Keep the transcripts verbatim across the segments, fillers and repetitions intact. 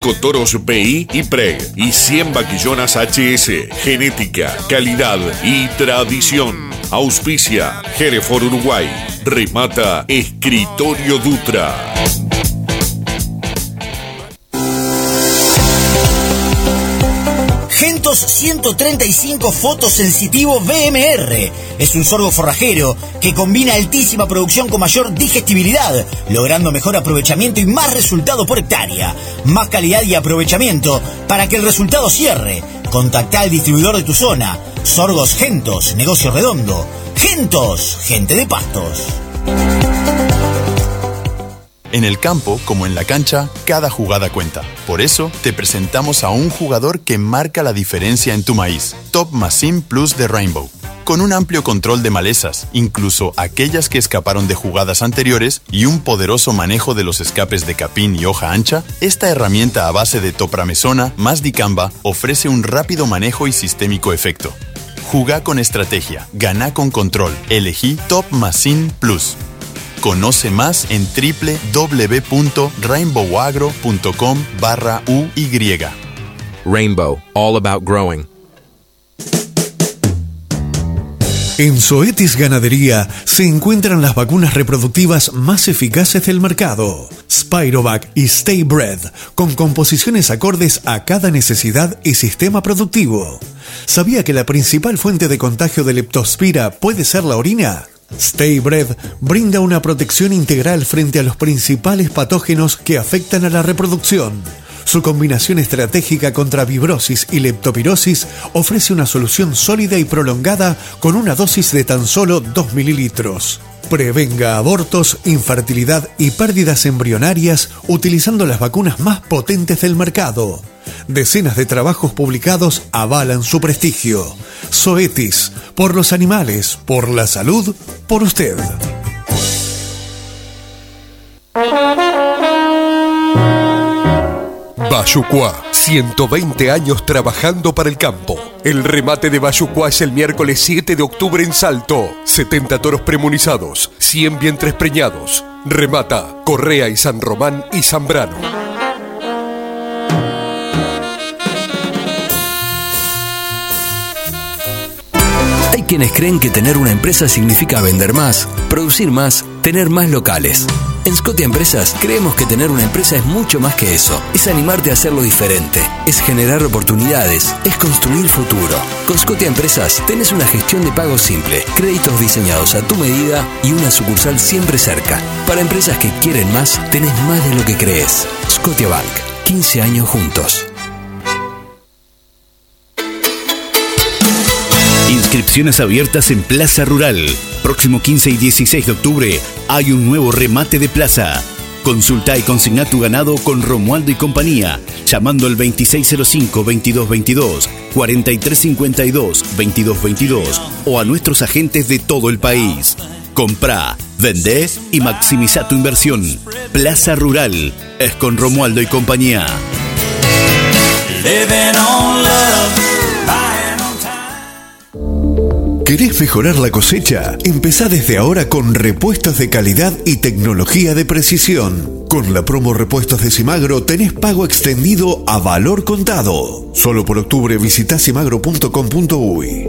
cinco toros B I y Preg y cien vaquillonas H S. Genética, calidad y tradición. Auspicia Hereford Uruguay. Remata Escritorio Dutra. Gentos ciento treinta y cinco fotosensitivo V M R. Es un sorgo forrajero que combina altísima producción con mayor digestibilidad, logrando mejor aprovechamiento y más resultado por hectárea. Más calidad y aprovechamiento para que el resultado cierre. Contactá al distribuidor de tu zona. Sorgos Gentos, negocio redondo. Gentos, gente de pastos. En el campo, como en la cancha, cada jugada cuenta. Por eso, te presentamos a un jugador que marca la diferencia en tu maíz. Top Machine Plus de Rainbow. Con un amplio control de malezas, incluso aquellas que escaparon de jugadas anteriores, y un poderoso manejo de los escapes de capín y hoja ancha, esta herramienta a base de topramesona más dicamba ofrece un rápido manejo y sistémico efecto. Jugá con estrategia, ganá con control. Elegí Top Machine Plus. Conoce más en doble u doble u doble u punto rainbow agro punto com barra U Y. Rainbow, all about growing. En Zoetis Ganadería se encuentran las vacunas reproductivas más eficaces del mercado. Spirovac y StayBred, con composiciones acordes a cada necesidad y sistema productivo. ¿Sabía que la principal fuente de contagio de leptospira puede ser la orina? StayBred brinda una protección integral frente a los principales patógenos que afectan a la reproducción. Su combinación estratégica contra fibrosis y leptospirosis ofrece una solución sólida y prolongada con una dosis de tan solo dos mililitros. Prevenga abortos, infertilidad y pérdidas embrionarias utilizando las vacunas más potentes del mercado. Decenas de trabajos publicados avalan su prestigio. Zoetis, por los animales, por la salud, por usted. Bayucuá, ciento veinte años trabajando para el campo. El remate de Bayucuá es el miércoles siete de octubre en Salto. setenta toros premunizados, cien vientres preñados. Remata Correa y San Román y Zambrano. Hay quienes creen que tener una empresa significa vender más, producir más, tener más locales. En Scotia Empresas creemos que tener una empresa es mucho más que eso. Es animarte a hacerlo diferente, es generar oportunidades, es construir futuro. Con Scotia Empresas tenés una gestión de pago simple, créditos diseñados a tu medida y una sucursal siempre cerca. Para empresas que quieren más, tenés más de lo que crees. Scotia Bank, quince años juntos. Inscripciones abiertas en Plaza Rural. Próximo quince y dieciséis de octubre hay un nuevo remate de plaza. Consulta y consigna tu ganado con Romualdo y compañía, llamando al veintiséis cero cinco, veintidós veintidós, cuarenta y tres cincuenta y dos, veintidós veintidós o a nuestros agentes de todo el país. Comprá, vendé y maximiza tu inversión. Plaza Rural es con Romualdo y compañía. ¿Querés mejorar la cosecha? Empezá desde ahora con repuestos de calidad y tecnología de precisión. Con la promo Repuestos de Simagro tenés pago extendido a valor contado. Solo por octubre visitá simagro punto com punto uy.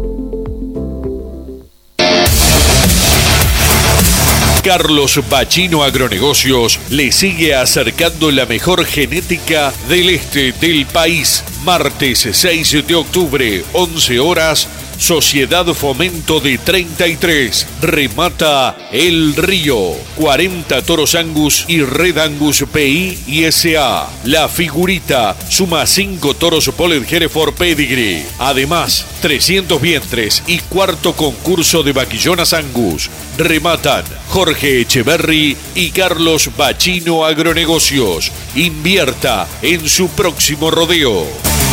Carlos Bachino Agronegocios le sigue acercando la mejor genética del este del país. Martes seis de octubre, once horas, Sociedad Fomento de treinta y tres. Remata El Río. cuarenta toros Angus y Red Angus P I y S A. La Figurita suma cinco toros Polled Hereford Pedigree. Además, trescientos vientres y cuarto concurso de vaquillonas Angus. Rematan Jorge Echeverry y Carlos Bachino Agronegocios. Invierta en su próximo rodeo.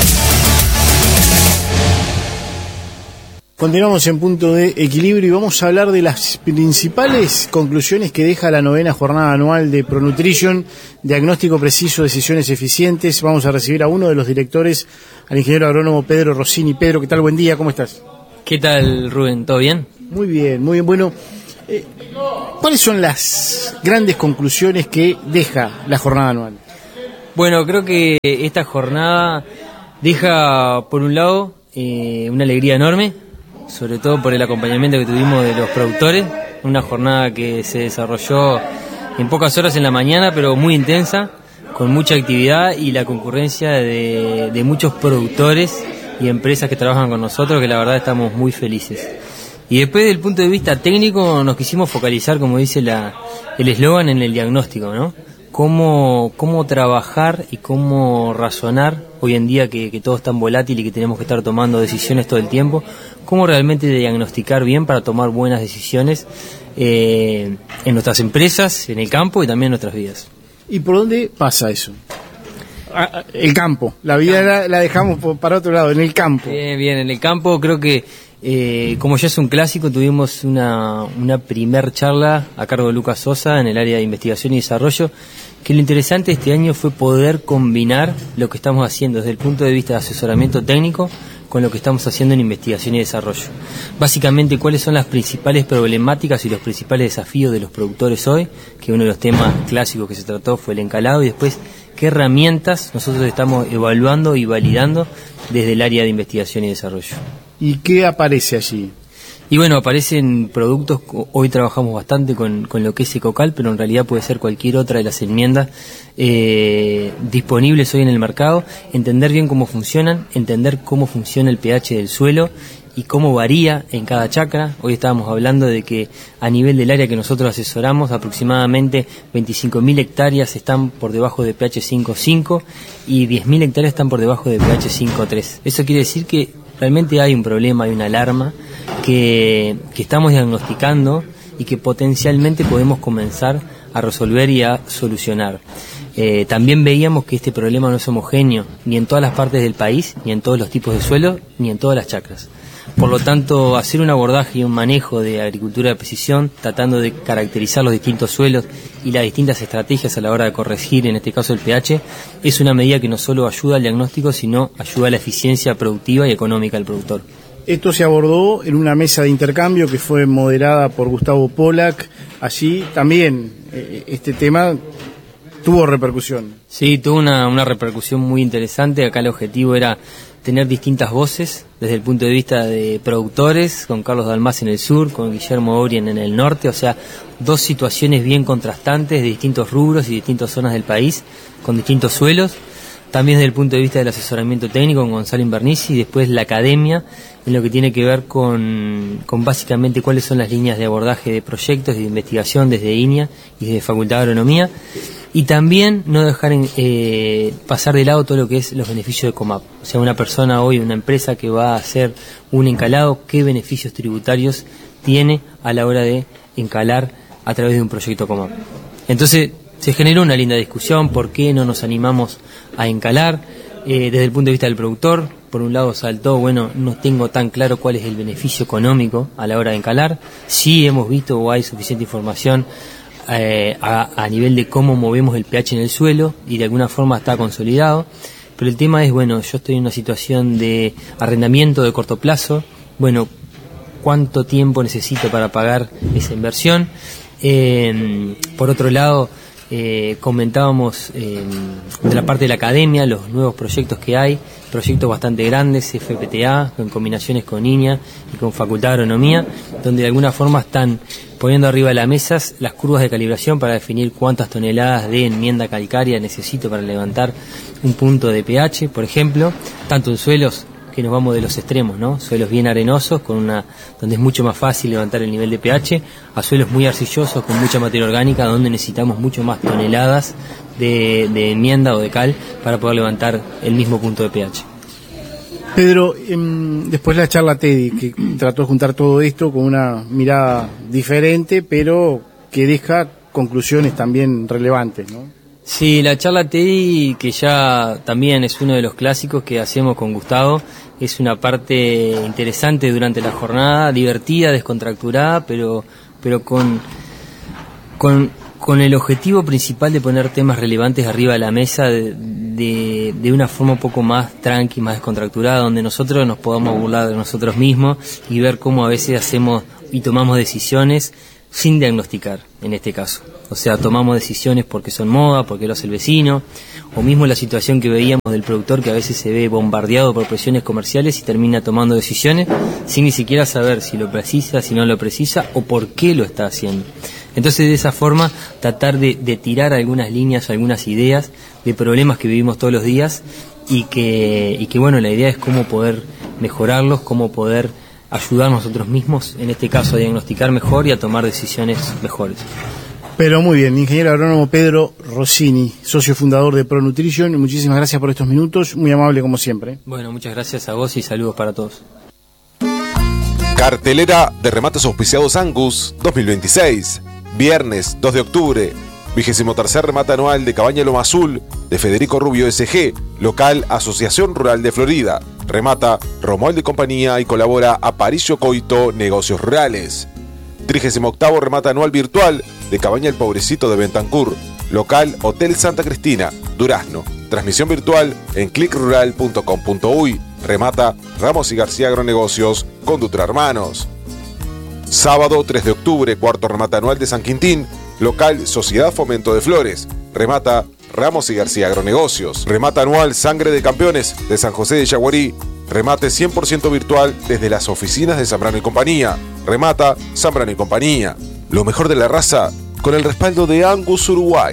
Continuamos en Punto de Equilibrio y vamos a hablar de las principales conclusiones que deja la novena jornada anual de ProNutrition, diagnóstico preciso, decisiones eficientes. Vamos a recibir a uno de los directores, al ingeniero agrónomo Pedro Rossini. Pedro, ¿qué tal? Buen día, ¿cómo estás? ¿Qué tal, Rubén? ¿Todo bien? Muy bien, muy bien. Bueno, eh, ¿cuáles son las grandes conclusiones que deja la jornada anual? Bueno, creo que esta jornada deja, por un lado, eh, una alegría enorme, sobre todo por el acompañamiento que tuvimos de los productores, una jornada que se desarrolló en pocas horas en la mañana, pero muy intensa, con mucha actividad y la concurrencia de, de muchos productores y empresas que trabajan con nosotros, que la verdad estamos muy felices. Y después, del punto de vista técnico, nos quisimos focalizar, como dice la, el eslogan, en el diagnóstico, ¿no? Cómo, cómo trabajar y cómo razonar hoy en día que, que todo es tan volátil y que tenemos que estar tomando decisiones todo el tiempo, cómo realmente diagnosticar bien para tomar buenas decisiones eh, en nuestras empresas, en el campo y también en nuestras vidas. ¿Y por dónde pasa eso? Ah, el campo, la vida la, la dejamos por, para otro lado, en el campo. Bien, bien, en el campo creo que, eh, como ya es un clásico, tuvimos una, una primer charla a cargo de Lucas Sosa en el área de investigación y desarrollo, que lo interesante este año fue poder combinar lo que estamos haciendo desde el punto de vista de asesoramiento técnico con lo que estamos haciendo en investigación y desarrollo. Básicamente, cuáles son las principales problemáticas y los principales desafíos de los productores hoy, que uno de los temas clásicos que se trató fue el encalado, y después qué herramientas nosotros estamos evaluando y validando desde el área de investigación y desarrollo. ¿Y qué aparece allí? Y bueno, aparecen productos, hoy trabajamos bastante con, con lo que es Ecocal, pero en realidad puede ser cualquier otra de las enmiendas eh, disponibles hoy en el mercado, entender bien cómo funcionan, entender cómo funciona el pH del suelo y cómo varía en cada chacra. Hoy estábamos hablando de que a nivel del área que nosotros asesoramos, aproximadamente veinticinco mil hectáreas están por debajo de pH cinco punto cinco y diez mil hectáreas están por debajo de pH cinco punto tres. Eso quiere decir que realmente hay un problema, hay una alarma que, que estamos diagnosticando y que potencialmente podemos comenzar a resolver y a solucionar. Eh, también veíamos que este problema no es homogéneo ni en todas las partes del país, ni en todos los tipos de suelo, ni en todas las chacras. Por lo tanto, hacer un abordaje y un manejo de agricultura de precisión, tratando de caracterizar los distintos suelos y las distintas estrategias a la hora de corregir, en este caso el pH, es una medida que no solo ayuda al diagnóstico, sino ayuda a la eficiencia productiva y económica del productor. Esto se abordó en una mesa de intercambio que fue moderada por Gustavo Polak. Allí también eh, este tema tuvo repercusión. Sí, tuvo una, una repercusión muy interesante. Acá el objetivo era tener distintas voces desde el punto de vista de productores, con Carlos Dalmás en el sur, con Guillermo Orien en el norte, o sea, dos situaciones bien contrastantes de distintos rubros y distintas zonas del país, con distintos suelos. También desde el punto de vista del asesoramiento técnico con Gonzalo Invernici, y después la academia en lo que tiene que ver con, con básicamente cuáles son las líneas de abordaje de proyectos y de investigación desde I N A y desde Facultad de Agronomía, y también no dejar en, eh, pasar de lado todo lo que es los beneficios de COMAP. O sea, una persona hoy, una empresa que va a hacer un encalado, qué beneficios tributarios tiene a la hora de encalar a través de un proyecto COMAP. Entonces se generó una linda discusión, por qué no nos animamos a encalar, eh, desde el punto de vista del productor. Por un lado saltó, bueno, no tengo tan claro cuál es el beneficio económico a la hora de encalar. Sí hemos visto o hay suficiente información eh, a, a nivel de cómo movemos el pH en el suelo y de alguna forma está consolidado, pero el tema es, bueno, yo estoy en una situación de arrendamiento de corto plazo, bueno, ¿cuánto tiempo necesito para pagar esa inversión? Eh, por otro lado, Eh, comentábamos eh, de la parte de la academia los nuevos proyectos que hay, proyectos bastante grandes, F P T A, en combinaciones con I N A y con Facultad de Agronomía, donde de alguna forma están poniendo arriba de la mesa las curvas de calibración para definir cuántas toneladas de enmienda calcárea necesito para levantar un punto de pH, por ejemplo, tanto en suelos que nos vamos de los extremos, ¿no? Suelos bien arenosos, con una donde es mucho más fácil levantar el nivel de pH, a suelos muy arcillosos, con mucha materia orgánica, donde necesitamos mucho más toneladas de, de enmienda o de cal para poder levantar el mismo punto de pH. Pedro, eh, después de la charla Teddy, que trató de juntar todo esto con una mirada diferente, pero que deja conclusiones también relevantes, ¿no? Sí, la charla Teddy, que ya también es uno de los clásicos que hacemos con Gustavo, es una parte interesante durante la jornada, divertida, descontracturada, pero pero con, con, con el objetivo principal de poner temas relevantes arriba de la mesa de, de, de una forma un poco más tranqui, más descontracturada, donde nosotros nos podamos burlar de nosotros mismos y ver cómo a veces hacemos y tomamos decisiones sin diagnosticar, en este caso. O sea, tomamos decisiones porque son moda, porque lo hace el vecino, o mismo la situación que veíamos del productor que a veces se ve bombardeado por presiones comerciales y termina tomando decisiones sin ni siquiera saber si lo precisa, si no lo precisa o por qué lo está haciendo. Entonces, de esa forma, tratar de, de tirar algunas líneas o algunas ideas de problemas que vivimos todos los días y que, y que bueno, la idea es cómo poder mejorarlos, cómo poder ayudar nosotros mismos, en este caso a diagnosticar mejor y a tomar decisiones mejores. Pero muy bien, ingeniero agrónomo Pedro Rossini, socio fundador de ProNutrition, muchísimas gracias por estos minutos, muy amable como siempre. Bueno, muchas gracias a vos y saludos para todos. Cartelera de remates auspiciados Angus dos mil veintiséis, viernes dos de octubre, vigésimo tercer remate anual de Cabaña Loma Azul de Federico Rubio S G, local Asociación Rural de Florida. Remata Romualdo y compañía y colabora Aparicio Coito Negocios Rurales. trigésimo octavo remate anual virtual de Cabaña El Pobrecito de Bentancur, local Hotel Santa Cristina, Durazno. Transmisión virtual en clic rural punto com punto uy. Remata Ramos y García Agronegocios con Dutra Hermanos. Sábado tres de octubre, cuarto remate anual de San Quintín, local Sociedad Fomento de Flores. Remata Ramos y García Agronegocios. Remata anual Sangre de Campeones de San José de Yaguarí. Remate cien por ciento virtual desde las oficinas de Zambrano y Compañía. Remata Zambrano y Compañía. Lo mejor de la raza con el respaldo de Angus Uruguay.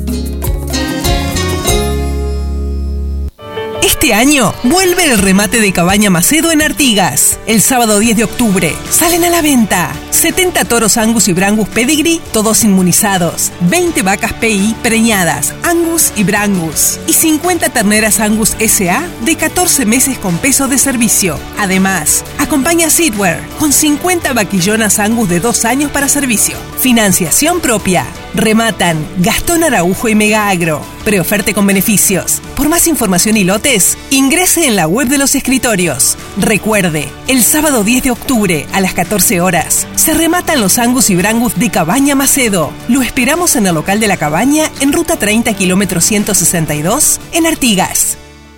Este año vuelve el remate de Cabaña Macedo en Artigas. El sábado diez de octubre salen a la venta setenta toros Angus y Brangus Pedigree, todos inmunizados, veinte vacas P I preñadas, Angus y Brangus, y cincuenta terneras Angus S A de catorce meses con peso de servicio. Además, acompaña Seedware con cincuenta vaquillonas Angus de dos años para servicio. Financiación propia. Rematan Gastón Araujo y Mega Agro. Preoferte con beneficios. Por más información y lotes, ingrese en la web de los escritorios. Recuerde, el sábado diez de octubre a las catorce horas se rematan los Angus y Brangus de Cabaña Macedo. Lo esperamos en el local de la Cabaña en ruta treinta, kilómetro ciento sesenta y dos, en Artigas.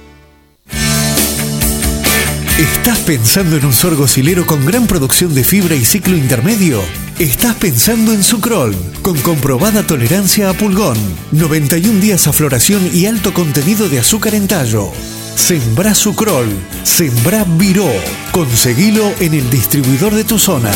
¿Estás pensando en un sorgo silero con gran producción de fibra y ciclo intermedio? Estás pensando en Sucrol, con comprobada tolerancia a pulgón, noventa y un días a floración y alto contenido de azúcar en tallo. Sembrá Sucrol, sembrá Viró. Conseguilo en el distribuidor de tu zona.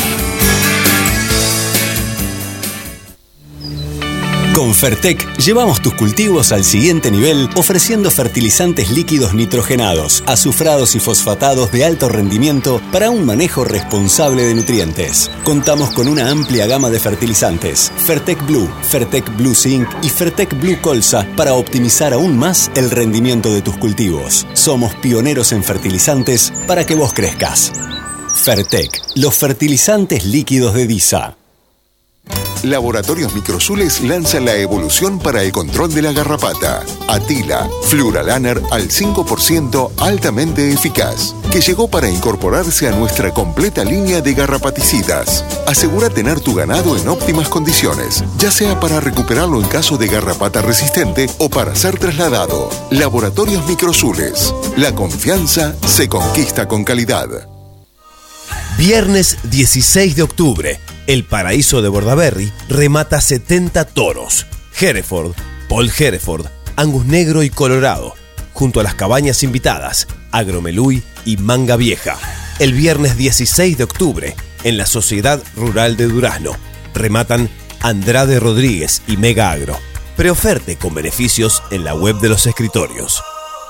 Con Fertec llevamos tus cultivos al siguiente nivel ofreciendo fertilizantes líquidos nitrogenados, azufrados y fosfatados de alto rendimiento para un manejo responsable de nutrientes. Contamos con una amplia gama de fertilizantes, Fertec Blue, Fertec Blue Zinc y Fertec Blue Colza para optimizar aún más el rendimiento de tus cultivos. Somos pioneros en fertilizantes para que vos crezcas. Fertec, los fertilizantes líquidos de DISA. Laboratorios Microsules lanza la evolución para el control de la garrapata. Atila, Fluralaner al cinco por ciento altamente eficaz, que llegó para incorporarse a nuestra completa línea de garrapaticidas. Asegura tener tu ganado en óptimas condiciones, ya sea para recuperarlo en caso de garrapata resistente o para ser trasladado. Laboratorios Microsules. La confianza se conquista con calidad. Viernes dieciséis de octubre, el Paraíso de Bordaberry remata setenta toros. Hereford, Paul Hereford, Angus Negro y Colorado, junto a las cabañas invitadas, Agromeluy y Manga Vieja. El viernes dieciséis de octubre, en la Sociedad Rural de Durazno, rematan Andrade Rodríguez y Mega Agro. Preoferte con beneficios en la web de los escritorios.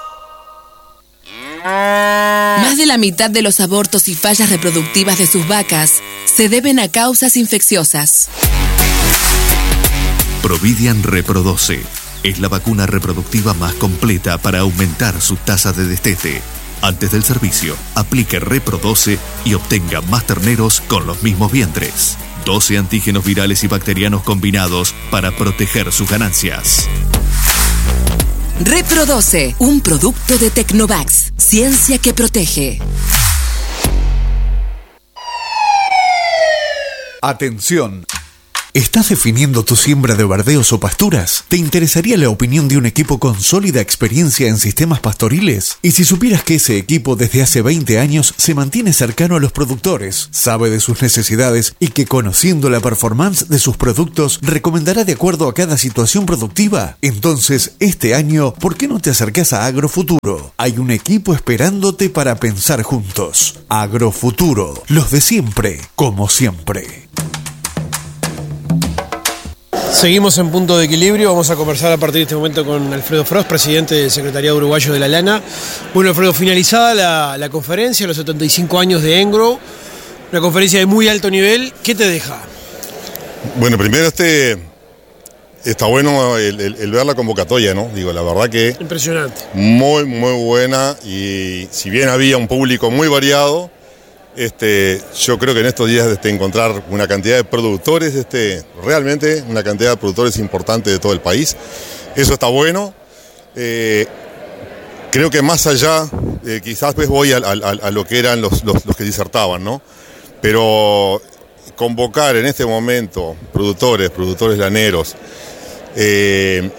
Más de la mitad de los abortos y fallas reproductivas de sus vacas se deben a causas infecciosas. Providian Reprodoce es la vacuna reproductiva más completa para aumentar su tasa de destete. Antes del servicio, aplique Reprodoce y obtenga más terneros con los mismos vientres. doce antígenos virales y bacterianos combinados para proteger sus ganancias. Reprodoce, un producto de Tecnovax, ciencia que protege. Atención. ¿Estás definiendo tu siembra de verdeos o pasturas? ¿Te interesaría la opinión de un equipo con sólida experiencia en sistemas pastoriles? Y si supieras que ese equipo desde hace veinte años se mantiene cercano a los productores, sabe de sus necesidades y que conociendo la performance de sus productos recomendará de acuerdo a cada situación productiva, entonces este año, ¿por qué no te acercás a Agrofuturo? Hay un equipo esperándote para pensar juntos. Agrofuturo, los de siempre, como siempre. Seguimos en Punto de Equilibrio, vamos a conversar a partir de este momento con Alfredo Frost, presidente del Secretariado Uruguayo de la Lana. Bueno, Alfredo, finalizada la, la conferencia, los setenta y cinco años de Engrow, una conferencia de muy alto nivel, ¿qué te deja? Bueno, primero este está bueno el, el, el ver la convocatoria, ¿no? Digo, la verdad que... Impresionante. Muy, muy buena, y si bien había un público muy variado, Este, yo creo que en estos días este, encontrar una cantidad de productores, este, realmente una cantidad de productores importante de todo el país, eso está bueno. Eh, creo que más allá, eh, quizás pues voy a, a, a lo que eran los, los, los que disertaban, ¿no? Pero convocar en este momento productores, productores laneros, eh,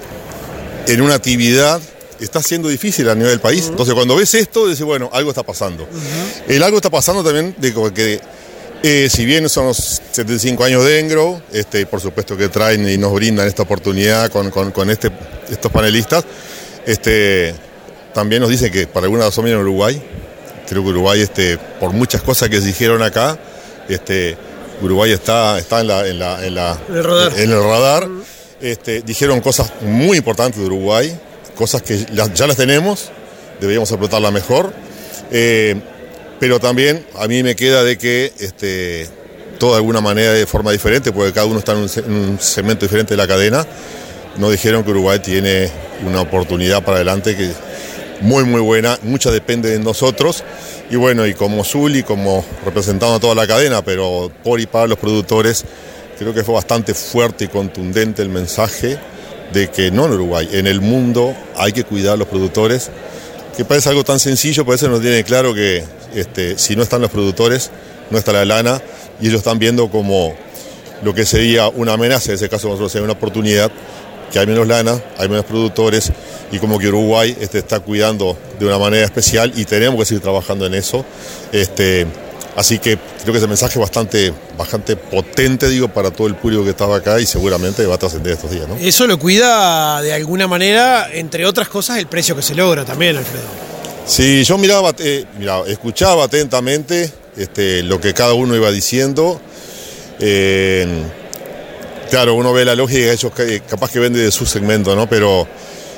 en una actividad está siendo difícil a nivel del país. Uh-huh. Entonces cuando ves esto, dices, bueno, algo está pasando. Uh-huh. El algo está pasando también de que, eh, si bien son los setenta y cinco años de Engrow, este, por supuesto que traen y nos brindan esta oportunidad con, con, con este, estos panelistas, este, también nos dicen que para alguna razón viene Uruguay. Creo que Uruguay, este, por muchas cosas que se dijeron acá, este, Uruguay está, está en, la, en, la, en, la, el radar. En el radar. Uh-huh. Este, dijeron cosas muy importantes de Uruguay, cosas que ya las tenemos, deberíamos explotarla mejor, eh, pero también a mí me queda de que este, todo de alguna manera de forma diferente, porque cada uno está en un, en un segmento diferente de la cadena. Nos dijeron que Uruguay tiene una oportunidad para adelante que muy muy buena, mucha depende de nosotros, y bueno, y como Zul y como representando a toda la cadena, pero por y para los productores, creo que fue bastante fuerte y contundente el mensaje de que no en Uruguay, en el mundo hay que cuidar a los productores, que parece algo tan sencillo, parece que no tiene claro que este, si no están los productores, no está la lana, y ellos están viendo como lo que sería una amenaza, en ese caso nosotros sería una oportunidad, que hay menos lana, hay menos productores, y como que Uruguay este, está cuidando de una manera especial, y tenemos que seguir trabajando en eso. Este, Así que creo que ese mensaje es bastante, bastante potente, digo, para todo el público que estaba acá, y seguramente va a trascender estos días, ¿no? Eso lo cuida de alguna manera, entre otras cosas, el precio que se logra también, Alfredo. Sí, yo miraba, eh, miraba escuchaba atentamente este, lo que cada uno iba diciendo. Eh, claro, uno ve la lógica de ellos, capaz que vende de su segmento, ¿no? Pero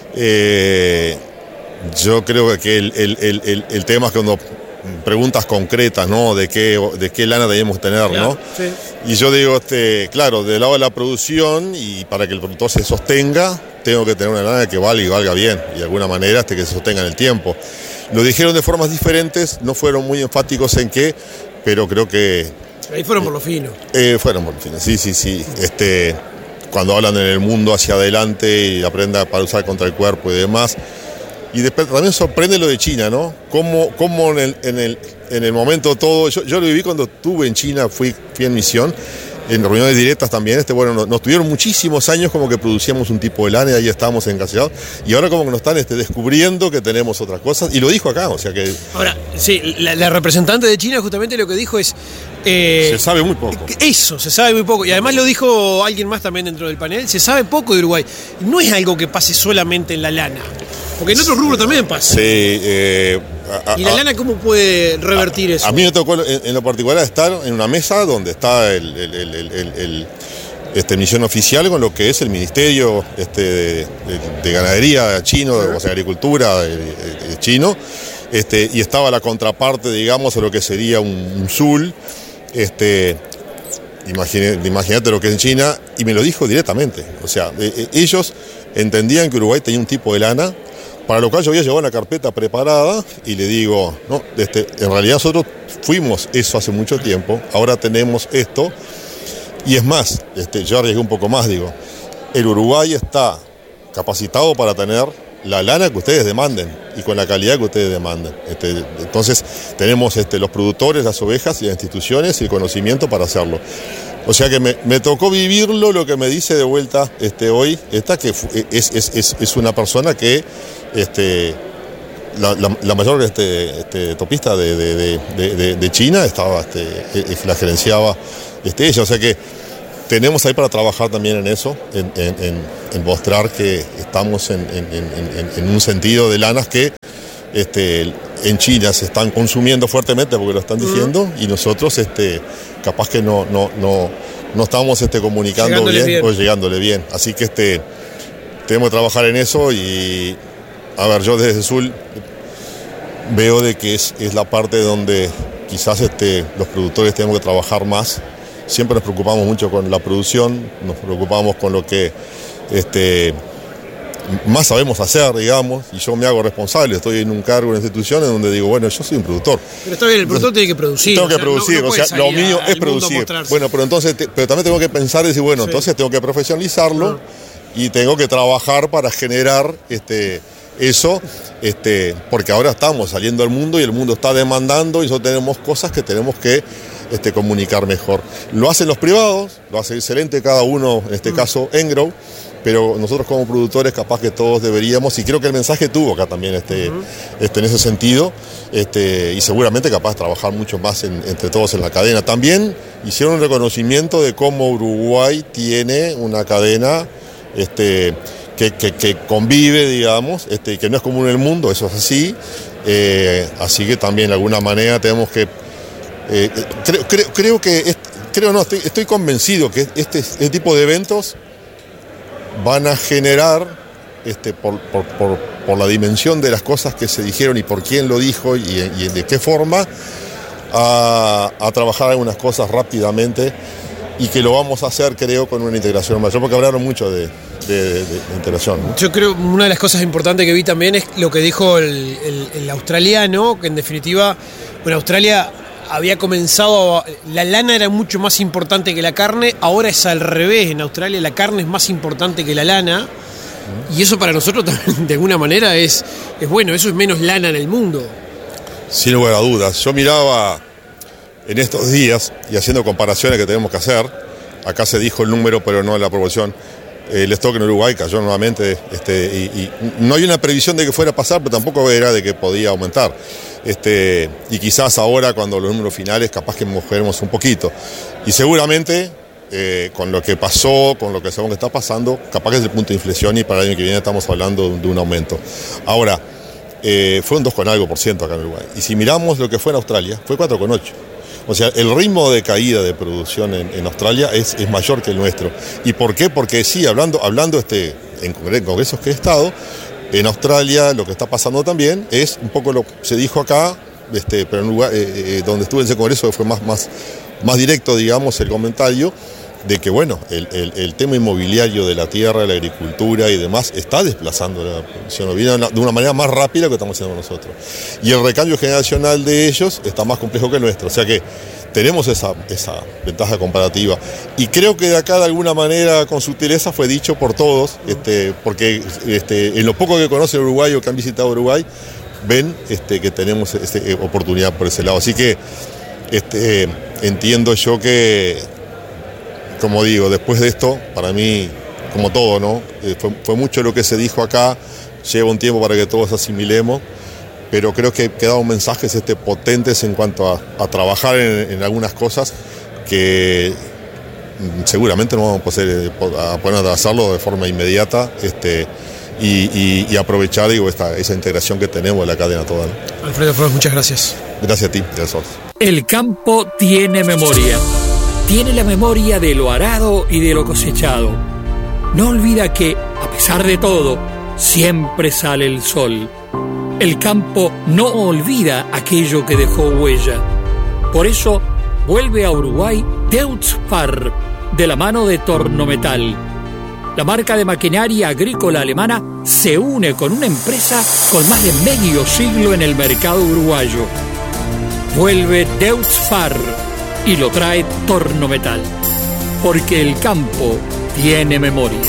eh, yo creo que el, el, el, el, el tema es que cuando preguntas concretas, ¿no? De qué, de qué lana debemos tener, claro, ¿no? Sí. Y yo digo, este, claro, del lado de la producción, y para que el productor se sostenga, tengo que tener una lana que valga y valga bien, y de alguna manera este, que se sostenga en el tiempo. Lo dijeron de formas diferentes, no fueron muy enfáticos en qué, pero creo que... Ahí fueron por lo fino. Eh, fueron por lo fino, sí, sí, sí. Este, cuando hablan en el mundo hacia adelante y aprenda para usar contra el cuerpo y demás. Y después también sorprende lo de China, ¿no? Cómo, cómo en, el, en, el, en el momento todo, yo, yo lo viví cuando estuve en China, fui, fui en misión, en reuniones directas también, este, bueno, nos, nos tuvieron muchísimos años como que producíamos un tipo de lana y ahí estábamos encasillados, y ahora como que nos están este, descubriendo que tenemos otras cosas, y lo dijo acá, o sea que... Ahora, sí, la, la representante de China justamente lo que dijo es... Eh, se sabe muy poco. Eso, se sabe muy poco, y además lo dijo alguien más también dentro del panel, se sabe poco de Uruguay, no es algo que pase solamente en la lana. Porque en otros rubros también pasa. Sí. Eh, a, ¿Y la lana cómo puede revertir a, eso? A mí me tocó en, en lo particular estar en una mesa donde está el, el, el, el, el, el este, misión oficial con lo que es el Ministerio este, de, de, de Ganadería chino, uh-huh. o sea, Agricultura de, de, de chino, este, y estaba la contraparte, digamos, de lo que sería un, un Zul, este, imagínate, imagínate lo que es en China, y me lo dijo directamente. O sea, eh, ellos entendían que Uruguay tenía un tipo de lana, para lo cual yo había llevado una carpeta preparada y le digo, no, este, en realidad nosotros fuimos eso hace mucho tiempo, ahora tenemos esto, y es más, este, yo arriesgué un poco más, digo, el Uruguay está capacitado para tener la lana que ustedes demanden y con la calidad que ustedes demanden. Este, entonces tenemos este, los productores, las ovejas y las instituciones y el conocimiento para hacerlo. O sea que me, me tocó vivirlo, lo que me dice de vuelta este, hoy, esta que es, es, es, es una persona que este, la, la, la mayor este, este, topista de, de, de, de, de China estaba, este, la gerenciaba este, ella. O sea que tenemos ahí para trabajar también en eso, en, en, en, en mostrar que estamos en, en, en, en un sentido de lanas que este, en China se están consumiendo fuertemente porque lo están diciendo, uh-huh. y nosotros este, capaz que no, no, no, no estamos este, comunicando bien, bien o llegándole bien. Así que este, tenemos que trabajar en eso y, a ver, yo desde Sul veo de que es, es la parte donde quizás este, los productores tenemos que trabajar más. Siempre nos preocupamos mucho con la producción, nos preocupamos con lo que este, más sabemos hacer, digamos, y yo me hago responsable, estoy en un cargo, en una institución en donde digo, bueno, yo soy un productor. Pero está bien, el productor tiene que producir. Tengo que o sea, producir, no, no o sea, lo mío es producir. Bueno, pero entonces, te, pero también tengo que pensar y decir, bueno, sí. entonces tengo que profesionalizarlo no. y tengo que trabajar para generar este, eso, este, porque ahora estamos saliendo al mundo y el mundo está demandando y eso tenemos cosas que tenemos que este, comunicar mejor. Lo hacen los privados, lo hace excelente cada uno, en este mm. caso Engrow, pero nosotros como productores capaz que todos deberíamos, y creo que el mensaje tuvo acá también este, uh-huh. este, en ese sentido, este, y seguramente capaz de trabajar mucho más en, entre todos en la cadena. También hicieron un reconocimiento de cómo Uruguay tiene una cadena este, que, que, que convive, digamos, este, que no es común en el mundo, eso es así, eh, así que también de alguna manera tenemos que, eh, creo, creo, creo que, es, creo no, estoy, estoy convencido que este, este tipo de eventos van a generar, este, por, por, por, por la dimensión de las cosas que se dijeron y por quién lo dijo y, y de qué forma, a, a trabajar algunas cosas rápidamente y que lo vamos a hacer, creo, con una integración mayor, porque hablaron mucho de, de, de, de integración, ¿no? Yo creo que una de las cosas importantes que vi también es lo que dijo el, el, el australiano, que en definitiva, bueno, Australia había comenzado, la lana era mucho más importante que la carne, ahora es al revés, en Australia la carne es más importante que la lana, y eso para nosotros también, de alguna manera es, es bueno, eso es menos lana en el mundo. Sin lugar a dudas, yo miraba en estos días, y haciendo comparaciones que tenemos que hacer, acá se dijo el número pero no la proporción, el stock en Uruguay cayó nuevamente, este, y, y no hay una previsión de que fuera a pasar, pero tampoco era de que podía aumentar. Este, y quizás ahora, cuando los números finales, capaz que mejoremos un poquito. Y seguramente, eh, con lo que pasó, con lo que sabemos que está pasando, capaz que es el punto de inflexión y para el año que viene estamos hablando de un aumento. Ahora, eh, fue un dos con algo por ciento acá en Uruguay. Y si miramos lo que fue en Australia, fue cuatro con ocho. O sea, el ritmo de caída de producción en, en Australia es, es mayor que el nuestro. ¿Y por qué? Porque sí, hablando, hablando este, en congresos que he estado, en Australia lo que está pasando también es un poco lo que se dijo acá, este, pero en un lugar eh, eh, donde estuve en ese congreso fue más, más, más directo, digamos, el comentario de que, bueno, el, el, el tema inmobiliario de la tierra, de la agricultura y demás está desplazando la producción, viene de una manera más rápida que estamos haciendo nosotros. Y el recambio generacional de ellos está más complejo que el nuestro, o sea que tenemos esa, esa ventaja comparativa. Y creo que de acá, de alguna manera, con sutileza, fue dicho por todos, este, porque este, en lo poco que conocen Uruguay o que han visitado Uruguay, ven este, que tenemos este, oportunidad por ese lado. Así que este, entiendo yo que, como digo, después de esto, para mí, como todo, ¿no? Eh, fue, fue mucho lo que se dijo acá, lleva un tiempo para que todos asimilemos, pero creo que quedaron mensajes este, potentes en cuanto a, a trabajar en, en algunas cosas que seguramente no vamos a poder, a poder hacerlo de forma inmediata este, y, y, y aprovechar digo, esta, esa integración que tenemos en la cadena toda, ¿no? Alfredo Flores, muchas gracias. Gracias a ti, gracias. El campo tiene memoria. Tiene la memoria de lo arado y de lo cosechado. No olvida que, a pesar de todo, siempre sale el sol. El campo no olvida aquello que dejó huella. Por eso, vuelve a Uruguay Deutz-Fahr, de la mano de Tornometal. La marca de maquinaria agrícola alemana se une con una empresa con más de medio siglo en el mercado uruguayo. Vuelve Deutz-Fahr y lo trae Tornometal, porque el campo tiene memoria.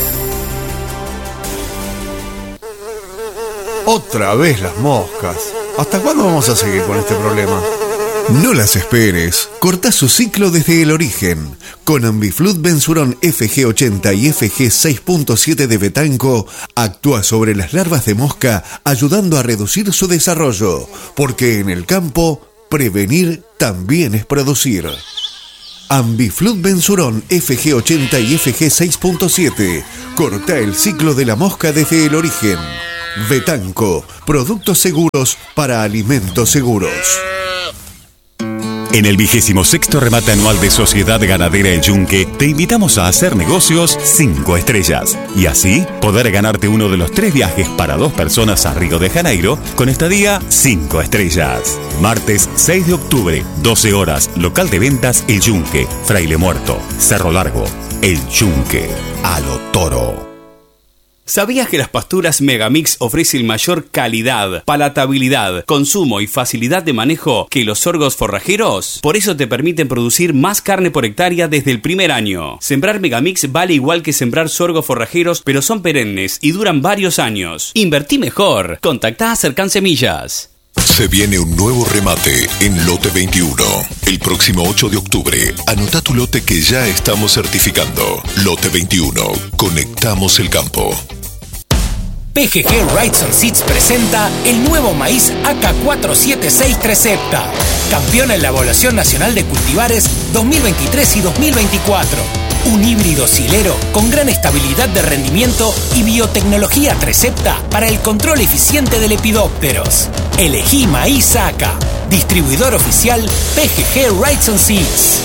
Otra vez las moscas. ¿Hasta cuándo vamos a seguir con este problema? No las esperes. Corta su ciclo desde el origen. Con Ambiflut Bensurón F G ochenta y F G seis punto siete de Betanco, actúa sobre las larvas de mosca, ayudando a reducir su desarrollo. Porque en el campo, prevenir también es producir. Ambiflut Bensurón F G ochenta y F G seis punto siete. Corta el ciclo de la mosca desde el origen. Betanco, productos seguros para alimentos seguros. En el vigésimo sexto remate anual de Sociedad Ganadera El Yunque, te invitamos a hacer negocios cinco estrellas y así poder ganarte uno de los tres viajes para dos personas a Río de Janeiro con estadía cinco estrellas. Martes seis de octubre, doce horas, local de ventas El Yunque, Fraile Muerto, Cerro Largo. El Yunque, a lo toro. ¿Sabías que las pasturas Megamix ofrecen mayor calidad, palatabilidad, consumo y facilidad de manejo que los sorgos forrajeros? Por eso te permiten producir más carne por hectárea desde el primer año. Sembrar Megamix vale igual que sembrar sorgos forrajeros, pero son perennes y duran varios años. Invertí mejor. Contactá a Cercan Semillas. Se viene un nuevo remate en Lote veintiuno. El próximo ocho de octubre, anota tu lote que ya estamos certificando. Lote veintiuno. Conectamos el campo. P G G Rights and Seeds presenta el nuevo maíz A K cuatro siete seis Trecepta, campeón en la Evaluación Nacional de Cultivares dos mil veintitrés y dos mil veinticuatro. Un híbrido silero con gran estabilidad de rendimiento y biotecnología Trecepta para el control eficiente de lepidópteros. Elegí maíz A K, distribuidor oficial P G G Rights and Seeds.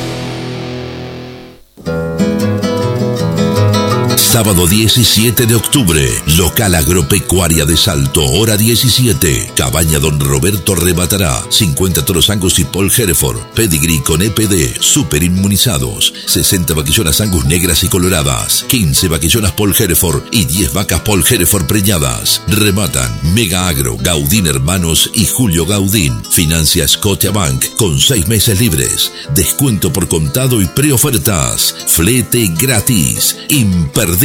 Sábado diecisiete de octubre, local agropecuaria de Salto, hora diecisiete. Cabaña Don Roberto rematará cincuenta toros Angus y Paul Hereford, pedigree con E P D, super inmunizados, sesenta vaquillonas Angus negras y coloradas, quince vaquillonas Paul Hereford y diez vacas Paul Hereford preñadas. Rematan Mega Agro, Gaudín Hermanos y Julio Gaudín. Financia Scotiabank con seis meses libres. Descuento por contado y preofertas. Flete gratis. Imperdible.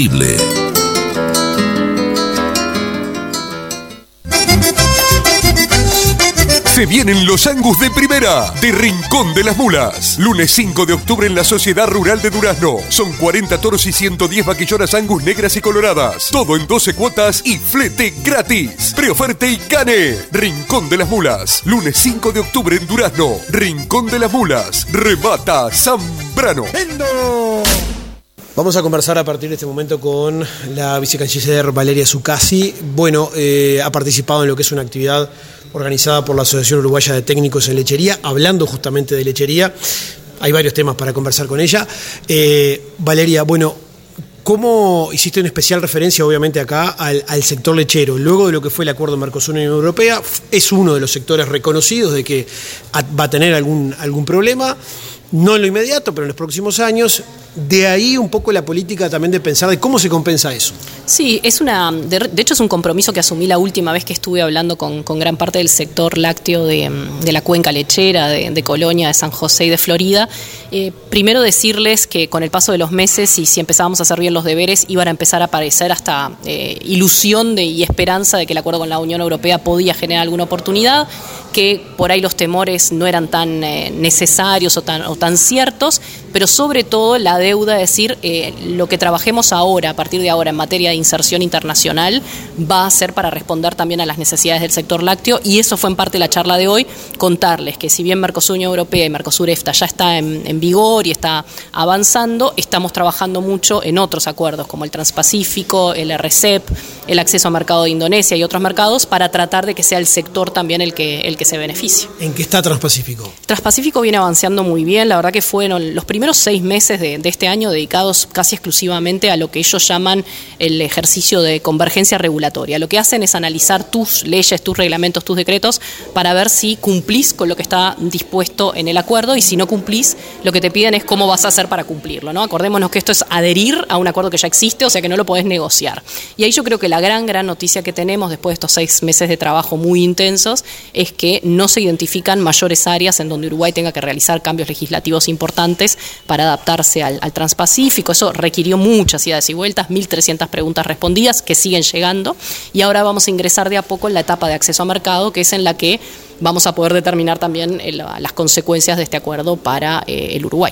Se vienen los Angus de primera, de Rincón de las Mulas. Lunes cinco de octubre en la Sociedad Rural de Durazno. Son cuarenta toros y ciento diez vaquillonas Angus negras y coloradas. Todo en doce cuotas y flete gratis. Preoferte y gane. Rincón de las Mulas. Lunes cinco de octubre en Durazno. Rincón de las Mulas. Remata Zambrano. ¡Vendo! Vamos a conversar a partir de este momento con la vicecanciller Valeria Zuccasi. Bueno, eh, ha participado en lo que es una actividad organizada por la Asociación Uruguaya de Técnicos en Lechería, hablando justamente de lechería. Hay varios temas para conversar con ella. Eh, Valeria, bueno, ¿cómo hiciste una especial referencia, obviamente, acá al, al sector lechero? Luego de lo que fue el acuerdo Mercosur-Unión Europea, es uno de los sectores reconocidos de que va a tener algún, algún problema. No en lo inmediato, pero en los próximos años. De ahí un poco la política también de pensar de cómo se compensa eso. Sí, es una, de, de hecho es un compromiso que asumí la última vez que estuve hablando con, con gran parte del sector lácteo de, de la cuenca lechera, de, de Colonia, de San José y de Florida. Eh, primero decirles que con el paso de los meses y si empezábamos a hacer bien los deberes, iban a empezar a aparecer hasta eh, ilusión de, y esperanza de que el acuerdo con la Unión Europea podía generar alguna oportunidad, que por ahí los temores no eran tan eh, necesarios o tan, o tan ciertos, pero sobre todo la deuda, es decir, eh, lo que trabajemos ahora, a partir de ahora, en materia de inserción internacional, va a ser para responder también a las necesidades del sector lácteo, y eso fue en parte la charla de hoy, contarles que si bien Mercosur Unión Europea y Mercosur EFTA ya está en, en vigor y está avanzando, estamos trabajando mucho en otros acuerdos, como el Transpacífico, el R C E P, el acceso a mercado de Indonesia y otros mercados, para tratar de que sea el sector también el que, el que se beneficie. ¿En qué está Transpacífico? Transpacífico viene avanzando muy bien, la verdad que fueron los primeros seis meses de, de este año dedicados casi exclusivamente a lo que ellos llaman el ejercicio de convergencia regulatoria. Lo que hacen es analizar tus leyes, tus reglamentos, tus decretos, para ver si cumplís con lo que está dispuesto en el acuerdo, y si no cumplís, lo que te piden es cómo vas a hacer para cumplirlo, ¿no? Acordémonos que esto es adherir a un acuerdo que ya existe, o sea que no lo podés negociar. Y ahí yo creo que la la gran, gran noticia que tenemos después de estos seis meses de trabajo muy intensos es que no se identifican mayores áreas en donde Uruguay tenga que realizar cambios legislativos importantes para adaptarse al, al Transpacífico. Eso requirió muchas idas y vueltas, mil trescientas preguntas respondidas que siguen llegando, y ahora vamos a ingresar de a poco en la etapa de acceso a mercado, que es en la que vamos a poder determinar también el, las consecuencias de este acuerdo para eh, el Uruguay.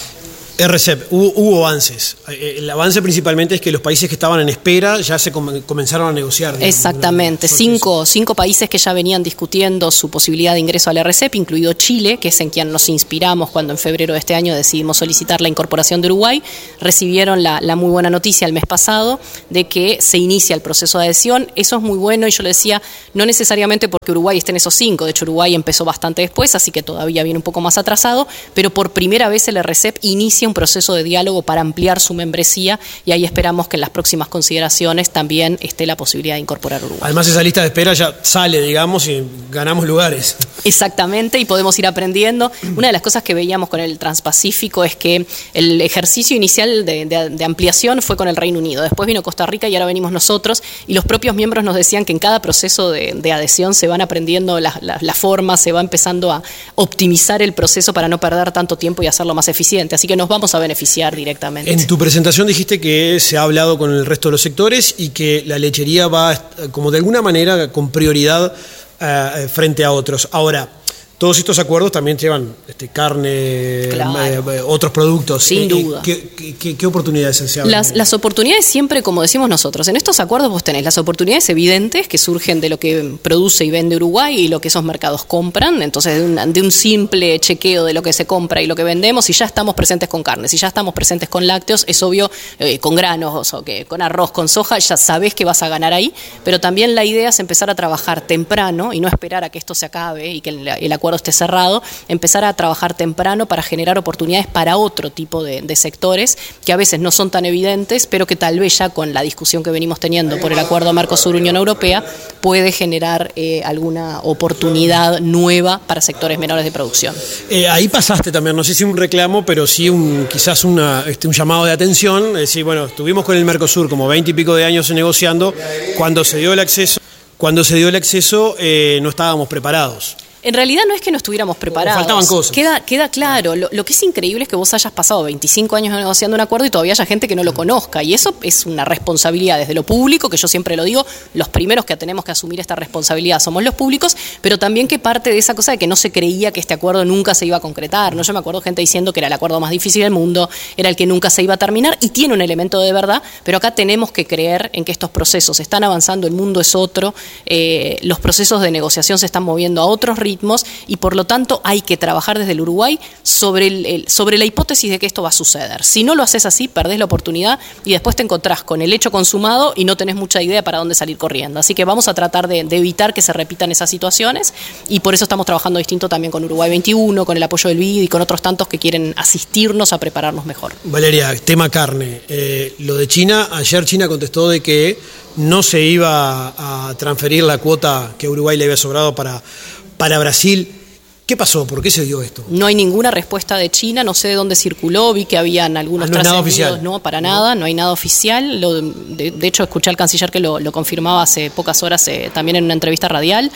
R C E P, hubo, hubo avances. El avance principalmente es que los países que estaban en espera ya se com- comenzaron a negociar. Digamos, exactamente, cinco, cinco países que ya venían discutiendo su posibilidad de ingreso al R C E P, incluido Chile, que es en quien nos inspiramos cuando en febrero de este año decidimos solicitar la incorporación de Uruguay, recibieron la, la muy buena noticia el mes pasado de que se inicia el proceso de adhesión. Eso es muy bueno, y yo le decía, no necesariamente porque Uruguay esté en esos cinco, de hecho Uruguay empezó bastante después, así que todavía viene un poco más atrasado, pero por primera vez el R C E P inicia un proceso de diálogo para ampliar su membresía, y ahí esperamos que en las próximas consideraciones también esté la posibilidad de incorporar Uruguay. Además, esa lista de espera ya sale, digamos, y ganamos lugares. Exactamente, y podemos ir aprendiendo. Una de las cosas que veíamos con el Transpacífico es que el ejercicio inicial de, de, de ampliación fue con el Reino Unido, después vino Costa Rica y ahora venimos nosotros, y los propios miembros nos decían que en cada proceso de, de adhesión se van aprendiendo las la, la formas, se va empezando a optimizar el proceso para no perder tanto tiempo y hacerlo más eficiente, así que nos vamos a beneficiar directamente. En tu presentación dijiste que se ha hablado con el resto de los sectores y que la lechería va como de alguna manera con prioridad uh, frente a otros. Ahora, todos estos acuerdos también llevan este, carne, claro. eh, otros productos. Sin eh, duda. ¿Qué, qué, qué oportunidades se abren? Las, las oportunidades siempre, como decimos nosotros, en estos acuerdos vos tenés las oportunidades evidentes que surgen de lo que produce y vende Uruguay y lo que esos mercados compran. Entonces, de un, de un simple chequeo de lo que se compra y lo que vendemos, si ya estamos presentes con carne, si ya estamos presentes con lácteos, es obvio, eh, con granos, o que con arroz, con soja, ya sabés que vas a ganar ahí. Pero también la idea es empezar a trabajar temprano y no esperar a que esto se acabe y que el, el acuerdo esté cerrado, empezar a trabajar temprano para generar oportunidades para otro tipo de, de sectores que a veces no son tan evidentes, pero que tal vez ya con la discusión que venimos teniendo por el acuerdo Mercosur-Unión Europea puede generar eh, alguna oportunidad nueva para sectores menores de producción. Eh, ahí pasaste también, no sé si un reclamo, pero sí un quizás una, este, un llamado de atención, es decir, bueno, estuvimos con el Mercosur como veinte y pico de años negociando, cuando se dio el acceso, cuando se dio el acceso eh, no estábamos preparados. En realidad no es que no estuviéramos preparados. O faltaban cosas. Queda, queda claro. Lo, lo que es increíble es que vos hayas pasado veinticinco años negociando un acuerdo y todavía haya gente que no lo conozca. Y eso es una responsabilidad desde lo público, que yo siempre lo digo, los primeros que tenemos que asumir esta responsabilidad somos los públicos, pero también que parte de esa cosa de que no se creía que este acuerdo nunca se iba a concretar. ¿No? Yo me acuerdo gente diciendo que era el acuerdo más difícil del mundo, era el que nunca se iba a terminar, y tiene un elemento de verdad, pero acá tenemos que creer en que estos procesos están avanzando, el mundo es otro, eh, los procesos de negociación se están moviendo a otros ritmos, y por lo tanto hay que trabajar desde el Uruguay sobre, el, el, sobre la hipótesis de que esto va a suceder. Si no lo haces así, perdés la oportunidad y después te encontrás con el hecho consumado y no tenés mucha idea para dónde salir corriendo. Así que vamos a tratar de, de evitar que se repitan esas situaciones, y por eso estamos trabajando distinto también con Uruguay veintiuno, con el apoyo del B I D y con otros tantos que quieren asistirnos a prepararnos mejor. Valeria, tema carne. Eh, lo de China, ayer China contestó de que no se iba a transferir la cuota que a Uruguay le había sobrado para, para Brasil. ¿Qué pasó? ¿Por qué se dio esto? No hay ninguna respuesta de China, no sé de dónde circuló, vi que habían algunos ah, no trascendidos, no, para no. nada, no hay nada oficial. Lo, de, de hecho, escuché al canciller que lo, lo confirmaba hace pocas horas eh, también en una entrevista radial.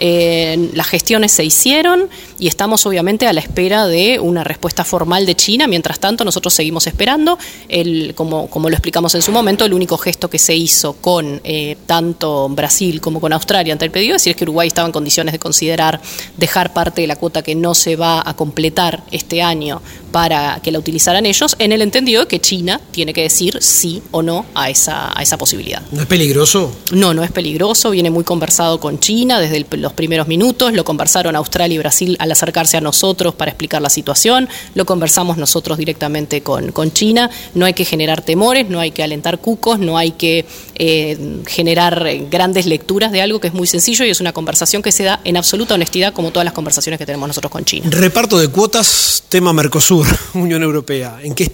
Eh, las gestiones se hicieron y estamos obviamente a la espera de una respuesta formal de China. Mientras tanto, nosotros seguimos esperando. El, como, como lo explicamos en su momento, el único gesto que se hizo con eh, tanto Brasil como con Australia ante el pedido es decir que Uruguay estaba en condiciones de considerar dejar parte de la cuota que no se va a completar este año para que la utilizaran ellos, en el entendido de que China tiene que decir sí o no a esa, a esa posibilidad. ¿No es peligroso? No, no es peligroso, viene muy conversado con China desde el, los primeros minutos, lo conversaron Australia y Brasil al acercarse a nosotros para explicar la situación, lo conversamos nosotros directamente con, con China, no hay que generar temores, no hay que alentar cucos, no hay que eh, generar grandes lecturas de algo que es muy sencillo y es una conversación que se da en absoluta honestidad como todas las conversaciones que tenemos nosotros con China. Reparto de cuotas, tema Mercosur, Unión Europea, ¿en qué está?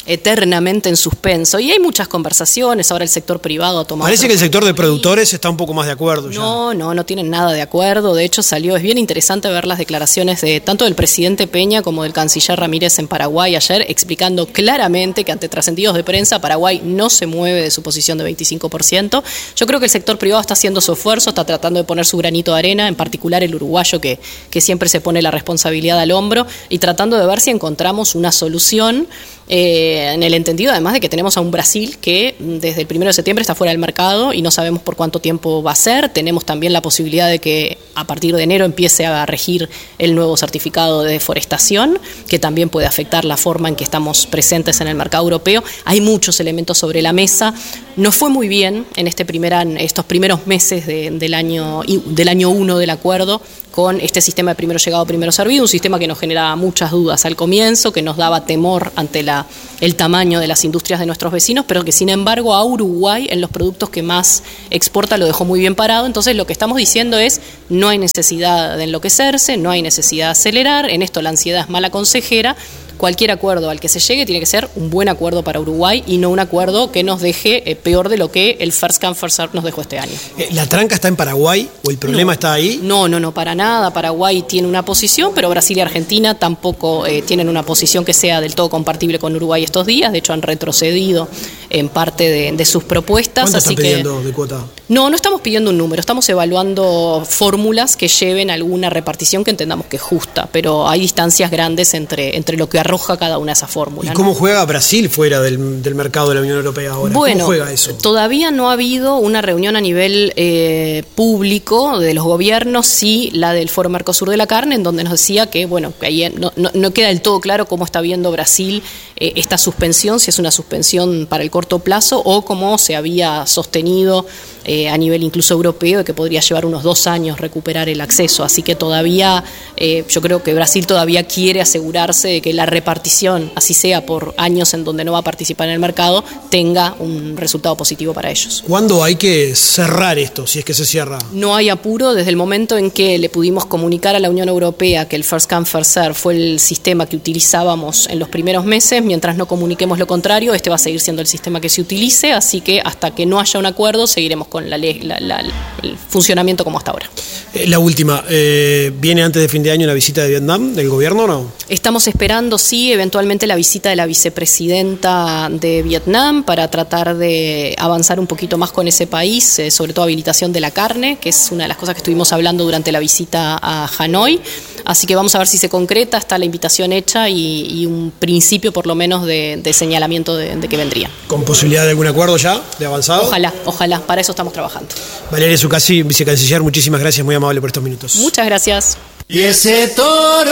eternamente en suspenso. Y hay muchas conversaciones, ahora el sector privado ha tomado... Parece que el sector de productores está un poco más de acuerdo ya. No, no, no tienen nada de acuerdo. De hecho, salió, es bien interesante ver las declaraciones de tanto del presidente Peña como del canciller Ramírez en Paraguay ayer, explicando claramente que ante trascendidos de prensa, Paraguay no se mueve de su posición de veinticinco por ciento. Yo creo que el sector privado está haciendo su esfuerzo, está tratando de poner su granito de arena, en particular el uruguayo que, que siempre se pone la responsabilidad al hombro, y tratando de ver si encontramos una solución. Eh, en el entendido además de que tenemos a un Brasil que desde el primero de septiembre está fuera del mercado y no sabemos por cuánto tiempo va a ser. Tenemos también la posibilidad de que a partir de enero empiece a regir el nuevo certificado de deforestación, que también puede afectar la forma en que estamos presentes en el mercado europeo. Hay muchos elementos sobre la mesa. Nos fue muy bien en este primer an- estos primeros meses de, del año del año uno del acuerdo, con este sistema de primero llegado, primero servido, un sistema que nos generaba muchas dudas al comienzo, que nos daba temor ante la, el tamaño de las industrias de nuestros vecinos, pero que sin embargo a Uruguay en los productos que más exporta lo dejó muy bien parado. Entonces lo que estamos diciendo es, no hay necesidad de enloquecerse, no hay necesidad de acelerar, en esto la ansiedad es mala consejera. Cualquier acuerdo al que se llegue tiene que ser un buen acuerdo para Uruguay y no un acuerdo que nos deje eh, peor de lo que el first come first serve nos dejó este año. ¿La tranca está en Paraguay o el problema no, está ahí? No, no, no, para nada. Paraguay tiene una posición, pero Brasil y Argentina tampoco eh, tienen una posición que sea del todo compatible con Uruguay estos días. De hecho, han retrocedido en parte de, de sus propuestas. ¿Cuánto así están que, pidiendo de cuota? No, no estamos pidiendo un número, estamos evaluando fórmulas que lleven a alguna repartición que entendamos que es justa, pero hay distancias grandes entre, entre lo que arroja cada una de esas fórmulas. ¿Y cómo ¿no? juega Brasil fuera del, del mercado de la Unión Europea ahora? Bueno, ¿Cómo juega eso? Todavía no ha habido una reunión a nivel eh, público de los gobiernos, sí la del Foro Mercosur de la Carne, en donde nos decía que, bueno, que ahí no, no, no queda del todo claro cómo está viendo Brasil eh, esta suspensión, si es una suspensión para el corto plazo o cómo se había sostenido eh, a nivel incluso europeo, de que podría llevar unos dos años recuperar el acceso. Así que todavía, eh, yo creo que Brasil todavía quiere asegurarse de que la repartición, así sea por años en donde no va a participar en el mercado, tenga un resultado positivo para ellos. ¿Cuándo hay que cerrar esto, si es que se cierra? No hay apuro. Desde el momento en que le pudimos comunicar a la Unión Europea que el first come first serve fue el sistema que utilizábamos en los primeros meses, mientras no comuniquemos lo contrario, este va a seguir siendo el sistema que se utilice, así que hasta que no haya un acuerdo seguiremos con la ley, la, la, el funcionamiento como hasta ahora. Eh, la última, eh, ¿viene antes de fin de año una visita de Vietnam del gobierno o no? Estamos esperando, sí, eventualmente la visita de la vicepresidenta de Vietnam para tratar de avanzar un poquito más con ese país, eh, sobre todo habilitación de la carne, que es una de las cosas que estuvimos hablando durante la visita a Hanoi. Así que vamos a ver si se concreta, está la invitación hecha y, y un principio por lo menos de, de señalamiento de, de que vendría. ¿Con posibilidad de algún acuerdo ya, de avanzado? Ojalá, ojalá, para eso estamos trabajando. Valeria Zuccasi, vicecanciller, muchísimas gracias, muy amable por estos minutos. Muchas gracias. Y ese toro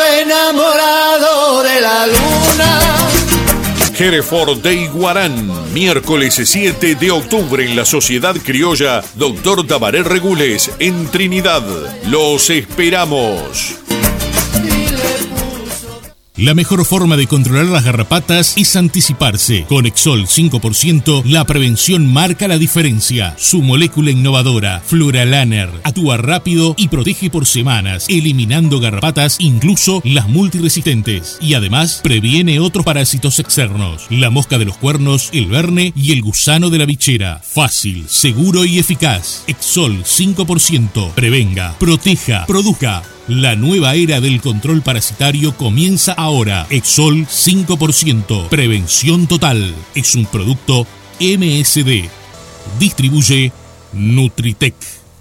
enamorado de la luna. Hereford de Iguarán, miércoles siete de octubre en la Sociedad Criolla Doctor Tabaré Regules en Trinidad. Los esperamos. La mejor forma de controlar las garrapatas es anticiparse. Con Exol cinco por ciento, la prevención marca la diferencia. Su molécula innovadora, Fluralaner, actúa rápido y protege por semanas, eliminando garrapatas, incluso las multiresistentes. Y además, previene otros parásitos externos. La mosca de los cuernos, el verne y el gusano de la bichera. Fácil, seguro y eficaz. Exol cinco por ciento. Prevenga, proteja, produzca. La nueva era del control parasitario comienza ahora. Exol cinco por ciento. Prevención total. Es un producto M S D. Distribuye Nutritec.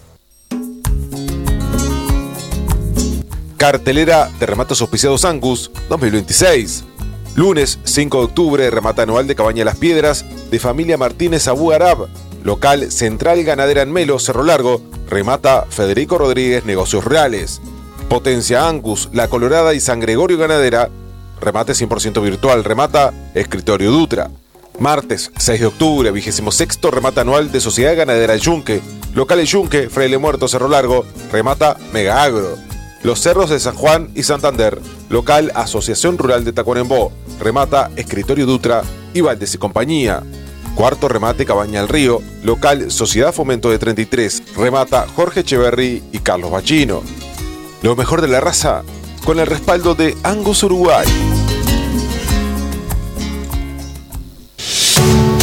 Cartelera de remates auspiciados Angus dos mil veintiséis. Lunes cinco de octubre, remate anual de Cabaña Las Piedras de Familia Martínez Abu Arab. Local Central Ganadera en Melo, Cerro Largo. Remata Federico Rodríguez, Negocios Reales. Potencia Angus, La Colorada y San Gregorio Ganadera. Remate cien por ciento virtual. Remata Escritorio Dutra. Martes seis de octubre, vigésimo sexto remate anual de Sociedad Ganadera Yunque. Local Yunque, Fraile Muerto, Cerro Largo. Remata Mega Agro. Los Cerros de San Juan y Santander. Local Asociación Rural de Tacuarembó. Remata Escritorio Dutra y Valdés y Compañía. Cuarto remate Cabaña al Río. Local Sociedad Fomento de treinta y tres. Remata Jorge Echeverry y Carlos Bachino. Lo mejor de la raza, con el respaldo de Angus Uruguay.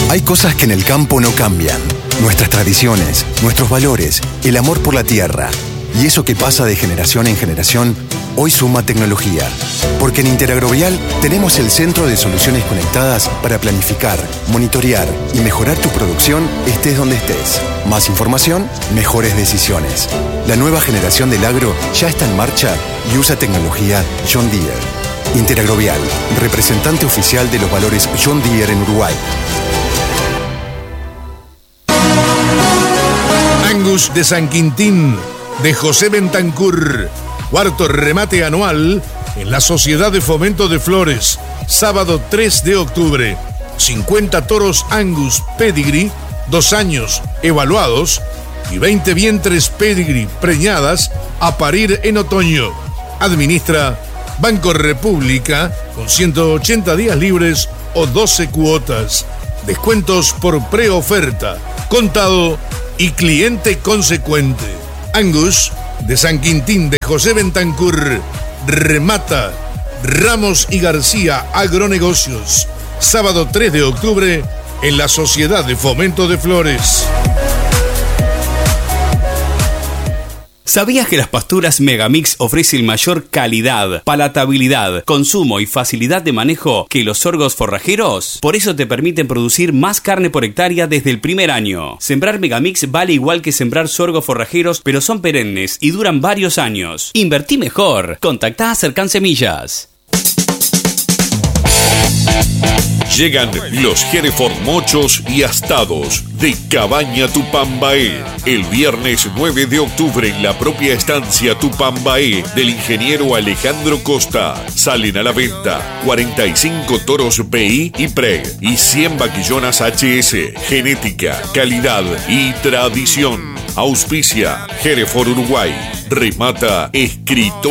Hay cosas que en el campo no cambian. Nuestras tradiciones, nuestros valores, el amor por la tierra. Y eso que pasa de generación en generación, hoy suma tecnología. Porque en Interagrovial tenemos el centro de soluciones conectadas para planificar, monitorear y mejorar tu producción estés donde estés. Más información, mejores decisiones. La nueva generación del agro ya está en marcha y usa tecnología John Deere. Interagrovial, representante oficial de los valores John Deere en Uruguay. Angus de San Quintín, de José Bentancur. Cuarto remate anual en la Sociedad de Fomento de Flores. Sábado tres de octubre. cincuenta toros Angus Pedigree, dos años evaluados, y veinte vientres Pedigree preñadas a parir en otoño. Administra Banco República con ciento ochenta días libres o doce cuotas. Descuentos por preoferta, contado y cliente consecuente. Angus de San Quintín de José Bentancur remata Ramos y García Agronegocios. Sábado tres de octubre en la Sociedad de Fomento de Flores. ¿Sabías que las pasturas Megamix ofrecen mayor calidad, palatabilidad, consumo y facilidad de manejo que los sorgos forrajeros? Por eso te permiten producir más carne por hectárea desde el primer año. Sembrar Megamix vale igual que sembrar sorgos forrajeros, pero son perennes y duran varios años. Invertí mejor. Contactá a Cercan Semillas. Llegan los Hereford mochos y astados de Cabaña Tupambaé. El viernes nueve de octubre en la propia estancia Tupambaé del ingeniero Alejandro Costa. Salen a la venta cuarenta y cinco toros B I y Preg y cien vaquillonas H S. Genética, calidad y tradición. Auspicia Hereford Uruguay. Remata Escritor